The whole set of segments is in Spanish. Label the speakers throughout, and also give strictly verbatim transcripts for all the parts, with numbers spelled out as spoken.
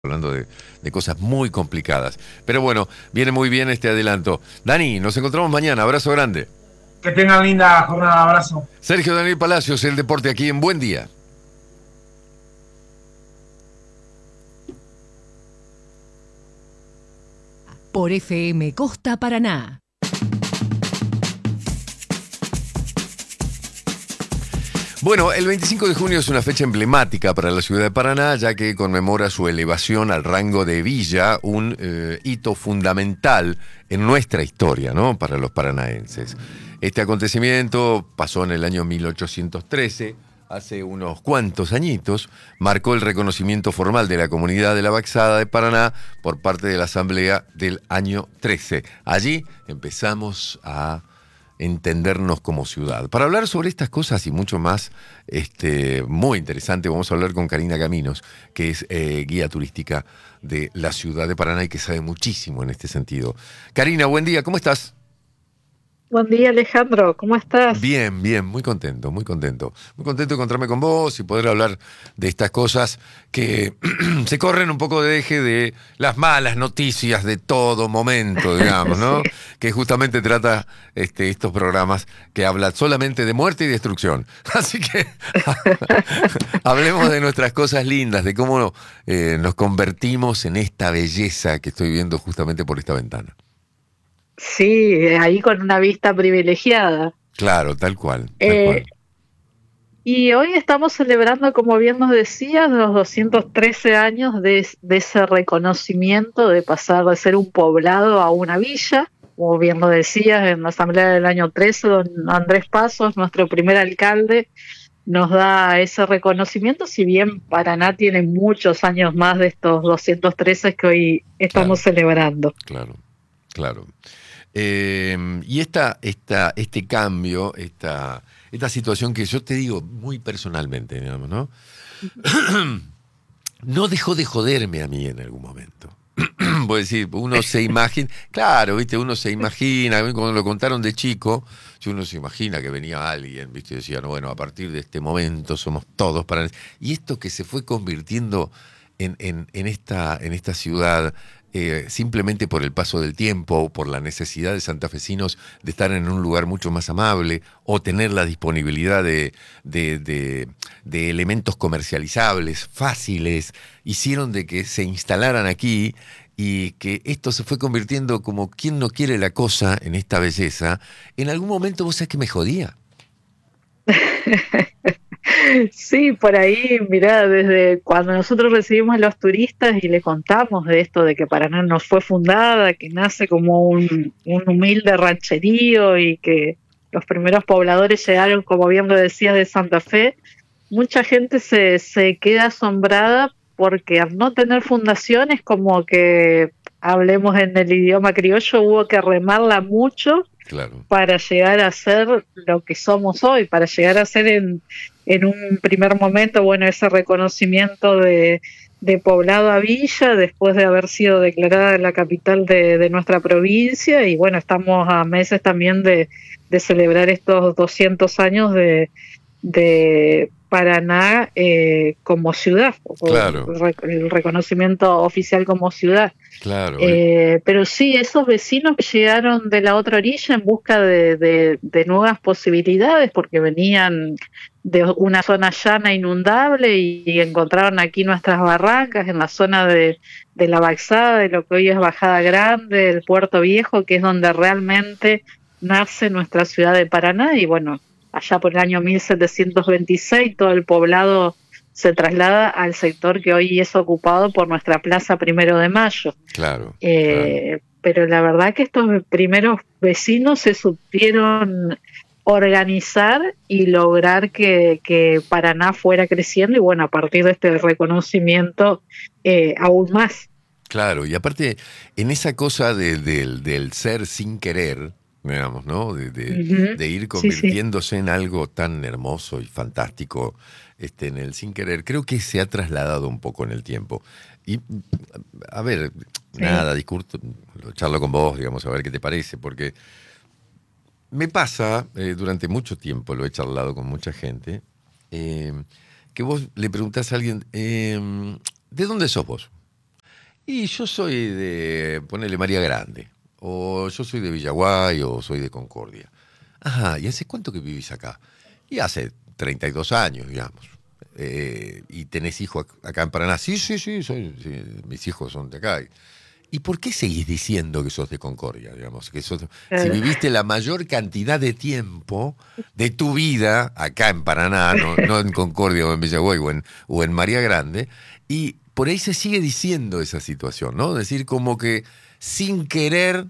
Speaker 1: hablando de, de cosas muy complicadas. Pero bueno, viene muy bien este adelanto. Dani, nos encontramos mañana. Abrazo grande.
Speaker 2: Que tengan linda jornada. Abrazo.
Speaker 1: Sergio Daniel Palacios, el deporte aquí en Buen Día.
Speaker 3: Por F M Costa Paraná.
Speaker 1: Bueno, el veinticinco de junio es una fecha emblemática para la ciudad de Paraná, ya que conmemora su elevación al rango de villa, un eh, hito fundamental en nuestra historia, ¿no? Para los paranaenses. Este acontecimiento pasó en el año mil ochocientos trece, hace unos cuantos añitos, marcó el reconocimiento formal de la comunidad de la Baxada de Paraná por parte de la Asamblea del año trece. Allí empezamos a entendernos como ciudad. Para hablar sobre estas cosas y mucho más, este, muy interesante, vamos a hablar con Karina Caminos, que es eh, guía turística de la ciudad de Paraná y que sabe muchísimo en este sentido. Karina, buen día, ¿cómo estás?
Speaker 4: Buen día, Alejandro, ¿cómo estás?
Speaker 1: Bien, bien, muy contento, muy contento. Muy contento de encontrarme con vos y poder hablar de estas cosas que se corren un poco de eje de las malas noticias de todo momento, digamos, ¿no?
Speaker 4: Sí.
Speaker 1: Que justamente trata este, estos programas que hablan solamente de muerte y destrucción. Así que hablemos de nuestras cosas lindas, de cómo eh, nos convertimos en esta belleza que estoy viendo justamente por esta ventana.
Speaker 4: Sí, ahí con una vista privilegiada.
Speaker 1: Claro, tal cual, tal
Speaker 4: Eh,
Speaker 1: cual.
Speaker 4: y hoy estamos celebrando, como bien nos decías, los doscientos trece años de, de ese reconocimiento de pasar de ser un poblado a una villa. Como bien lo decías, en la asamblea del año trece, don Andrés Pasos, nuestro primer alcalde, nos da ese reconocimiento, si bien Paraná tiene muchos años más de estos doscientos trece que hoy estamos
Speaker 1: Claro,
Speaker 4: celebrando.
Speaker 1: claro, claro. Eh, y esta, esta, este cambio, esta, esta situación que yo te digo muy personalmente, digamos, ¿no? No dejó de joderme a mí en algún momento. Voy a decir, uno se imagina, claro, viste, uno se imagina, cuando lo contaron de chico, si uno se imagina que venía alguien, viste, y decía, no, bueno, a partir de este momento somos todos para. Y esto que se fue convirtiendo en, en, en esta, en esta ciudad, eh, simplemente por el paso del tiempo, por la necesidad de santafesinos de estar en un lugar mucho más amable, o tener la disponibilidad de, de, de, de elementos comercializables, fáciles, hicieron de que se instalaran aquí y que esto se fue convirtiendo como quien no quiere la cosa en esta belleza. En algún momento vos sabés que me jodía.
Speaker 4: Sí, por ahí, mirá, desde cuando nosotros recibimos a los turistas y le contamos de esto, de que Paraná no fue fundada, que nace como un, un humilde rancherío y que los primeros pobladores llegaron, como bien lo decías, de Santa Fe, mucha gente se, se queda asombrada porque al no tener fundaciones, como que, hablemos en el idioma criollo, hubo que remarla mucho
Speaker 1: Claro,
Speaker 4: para llegar a ser lo que somos hoy, para llegar a ser en, en un primer momento, bueno, ese reconocimiento de, de poblado a villa, después de haber sido declarada la capital de, de nuestra provincia, y bueno, estamos a meses también de, de celebrar estos doscientos años de, de Paraná eh, como ciudad,
Speaker 1: claro,
Speaker 4: el, el reconocimiento oficial como ciudad.
Speaker 1: claro.
Speaker 4: Eh, pero sí, esos vecinos que llegaron de la otra orilla en busca de, de, de nuevas posibilidades, porque venían de una zona llana inundable y, y encontraron aquí nuestras barrancas en la zona de, de la Baxada, de lo que hoy es Bajada Grande, el Puerto Viejo, que es donde realmente nace nuestra ciudad de Paraná. Y bueno, allá por el año mil setecientos veintiséis todo el poblado se traslada al sector que hoy es ocupado por nuestra Plaza Primero de Mayo.
Speaker 1: Claro, claro.
Speaker 4: Eh, pero la verdad que estos primeros vecinos se supieron organizar y lograr que, que Paraná fuera creciendo y bueno, a partir de este reconocimiento eh, aún más.
Speaker 1: Claro, y aparte, en esa cosa de- del del ser sin querer, digamos, ¿no? De, de-
Speaker 4: Ujú.
Speaker 1: de ir
Speaker 4: Sí, sí.
Speaker 1: convirtiéndose en algo tan hermoso y fantástico, este, en el sin querer, creo que se ha trasladado un poco en el tiempo. Y, a ver,
Speaker 4: Sí.
Speaker 1: nada, discurso, lo charlo con vos, digamos, a ver qué te parece, porque me pasa, eh, durante mucho tiempo, lo he charlado con mucha gente, eh, que vos le preguntás a alguien, eh, ¿de dónde sos vos? Y yo soy de, ponele María Grande, o yo soy de Villaguay, o soy de Concordia. Ajá, ¿y hace cuánto que vivís acá? Y hace treinta y dos años, digamos. Eh, ¿Y tenés hijos acá en Paraná? Sí, sí, sí, soy, sí, mis hijos son de acá. ¿Y por qué seguís diciendo que sos de Concordia? Digamos, que sos, si viviste la mayor cantidad de tiempo de tu vida acá en Paraná, no, no en Concordia o en Villaguay o en, o en María Grande, y por ahí se sigue diciendo esa situación, ¿no? Es decir, como que sin querer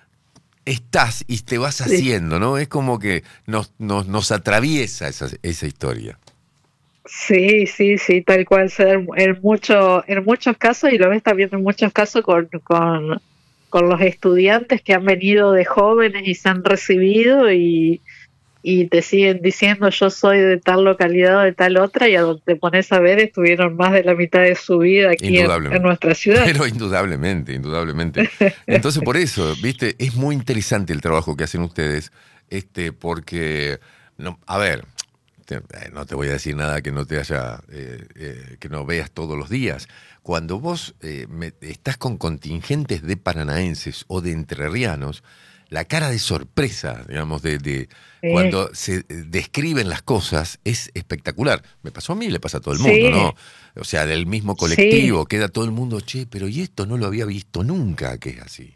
Speaker 1: estás y te vas haciendo, ¿no? Es como que nos, nos, nos atraviesa esa, esa historia.
Speaker 4: Sí, sí, sí, tal cual, ser en mucho, en muchos casos, y lo ves también en muchos casos con, con, con los estudiantes que han venido de jóvenes y se han recibido y, y te siguen diciendo yo soy de tal localidad o de tal otra, y a donde te pones a ver estuvieron más de la mitad de su vida aquí en, en nuestra ciudad.
Speaker 1: Pero indudablemente, indudablemente. Entonces por eso, viste, es muy interesante el trabajo que hacen ustedes, este, porque, no, a ver, no te voy a decir nada que no te haya, eh, eh, que no veas todos los días. Cuando vos eh, me, estás con contingentes de paranaenses o de entrerrianos, la cara de sorpresa, digamos, de, de sí. cuando se describen las cosas es espectacular. Me pasó a mí, le pasa a todo el mundo, sí. ¿no? O sea, del mismo colectivo, sí. queda todo el mundo, che, pero y esto no lo había visto nunca, que es así.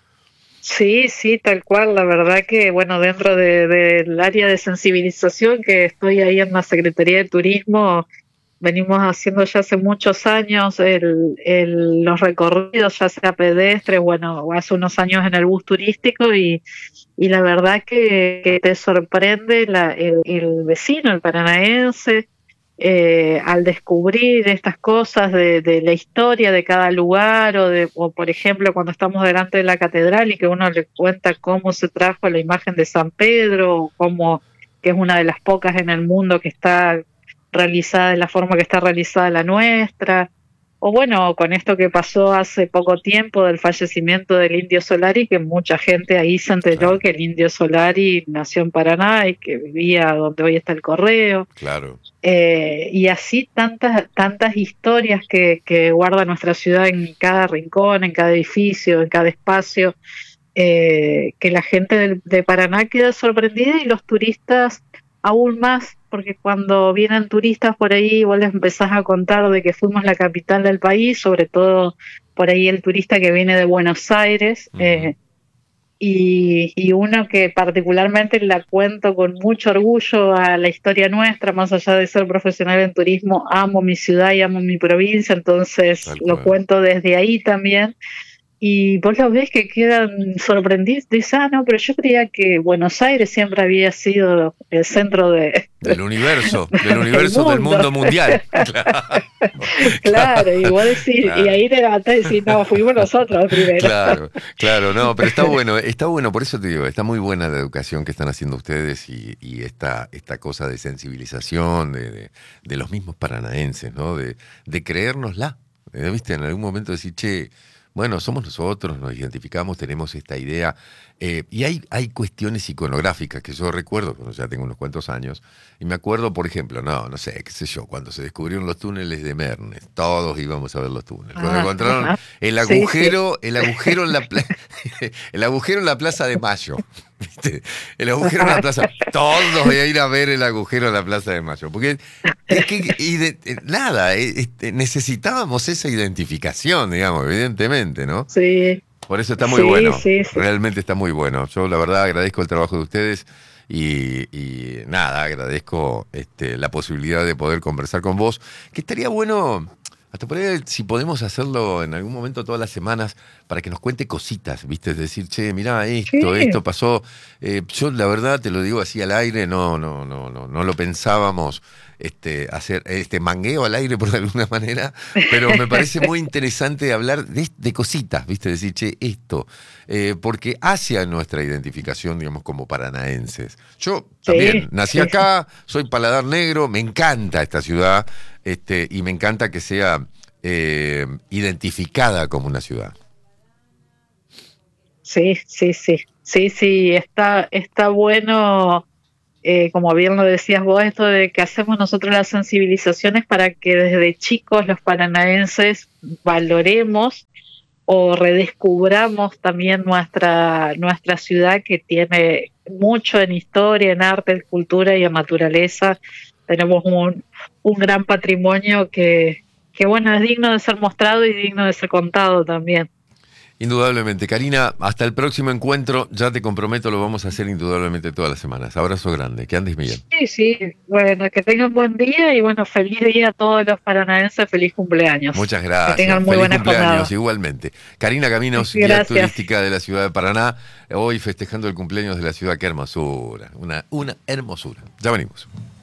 Speaker 4: Sí, sí, tal cual. La verdad que, bueno, dentro de, del área de sensibilización que estoy ahí en la Secretaría de Turismo, venimos haciendo ya hace muchos años el, el, los recorridos, ya sea pedestres, bueno, hace unos años en el bus turístico, y, y la verdad que, que te sorprende la, el, el vecino, el paranaense, eh, al descubrir estas cosas de, de la historia de cada lugar, o, de, o por ejemplo cuando estamos delante de la catedral y que uno le cuenta cómo se trajo la imagen de San Pedro, o cómo, que es una de las pocas en el mundo que está realizada de la forma que está realizada la nuestra, o bueno, con esto que pasó hace poco tiempo del fallecimiento del Indio Solari, que mucha gente ahí se enteró claro. que el Indio Solari nació en Paraná y que vivía donde hoy está el Correo.
Speaker 1: Claro.
Speaker 4: Eh, y así tantas tantas historias que, que guarda nuestra ciudad en cada rincón, en cada edificio, en cada espacio, eh, que la gente de, de Paraná queda sorprendida, y los turistas aún más, porque cuando vienen turistas por ahí vos les empezás a contar de que fuimos la capital del país, sobre todo por ahí el turista que viene de Buenos Aires, uh-huh. eh, y, y uno que particularmente la cuento con mucho orgullo a la historia nuestra, más allá de ser profesional en turismo, amo mi ciudad y amo mi provincia, entonces Tal lo cual. cuento desde ahí también. Y vos lo ves que quedan sorprendidos, dicen, ah, no, pero yo creía que Buenos Aires siempre había sido el centro de...
Speaker 1: Del universo, del universo mundo. Del mundo mundial. Claro,
Speaker 4: claro, y vos decís, claro. y ahí te levantás y decís, no, fuimos nosotros primero.
Speaker 1: Claro, claro, no, pero está bueno, está bueno, por eso te digo, está muy buena la educación que están haciendo ustedes, y, y esta, esta cosa de sensibilización de, de, de los mismos paranaenses, ¿no? De, de creérnosla, ¿eh? ¿Viste? En algún momento decir, che, bueno, somos nosotros, nos identificamos, tenemos esta idea. Eh, y hay, hay cuestiones iconográficas que yo recuerdo, bueno, ya tengo unos cuantos años, y me acuerdo, por ejemplo, no, no sé, qué sé yo, cuando se descubrieron los túneles de Mernes, todos íbamos a ver los túneles. Cuando ah, encontraron ajá. el agujero, sí, sí. el agujero en la pla- el agujero en la Plaza de Mayo. ¿Viste? El agujero en la plaza. Todos voy a ir a ver el agujero en la Plaza de Mayo. Porque es que y de, nada, es, necesitábamos esa identificación, digamos, evidentemente, ¿no?
Speaker 4: Sí.
Speaker 1: Por eso está muy
Speaker 4: sí,
Speaker 1: bueno.
Speaker 4: Sí, sí.
Speaker 1: Realmente está muy bueno. Yo la verdad agradezco el trabajo de ustedes y, y nada, agradezco este, la posibilidad de poder conversar con vos. Que estaría bueno, hasta por ahí, si podemos hacerlo en algún momento todas las semanas, para que nos cuente cositas, ¿viste? Es decir, che, mirá, esto, sí. esto pasó. Eh, yo la verdad te lo digo así al aire, no, no, no, no, no lo pensábamos. Este, hacer este mangueo al aire por alguna manera, pero me parece muy interesante hablar de, de cositas, ¿viste? Decir, che, esto, eh, porque hacia nuestra identificación, digamos, como paranaenses. Yo sí, también nací sí. acá, soy paladar negro, me encanta esta ciudad, este, y me encanta que sea eh, identificada como una ciudad.
Speaker 4: Sí, sí, sí, sí, sí, está, está bueno. Eh, como bien lo decías vos, esto de que hacemos nosotros las sensibilizaciones para que desde chicos los paranaenses valoremos o redescubramos también nuestra, nuestra ciudad, que tiene mucho en historia, en arte, en cultura y en naturaleza. Tenemos un, un gran patrimonio que, que, bueno, es digno de ser mostrado y digno de ser contado también.
Speaker 1: Indudablemente. Karina, hasta el próximo encuentro. Ya te comprometo, lo vamos a hacer indudablemente todas las semanas. Abrazo grande. Que andes bien.
Speaker 4: Sí, sí. Bueno, que tengan buen día y, bueno, feliz día a todos los paranaenses. Feliz cumpleaños.
Speaker 1: Muchas gracias.
Speaker 4: Que tengan muy
Speaker 1: Feliz
Speaker 4: buena
Speaker 1: cumpleaños,
Speaker 4: jornada.
Speaker 1: igualmente. Karina Caminos, guía
Speaker 4: Gracias.
Speaker 1: turística de la ciudad de Paraná, hoy festejando el cumpleaños de la ciudad. Qué hermosura. Una, una hermosura. Ya venimos.